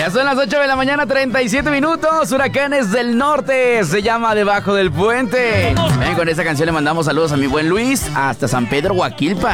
Ya son las 8 de la mañana, 37 minutos. Huracanes del Norte se llama Debajo del Puente. Ven, con esta canción le mandamos saludos a mi buen Luis hasta San Pedro Huaquilpa.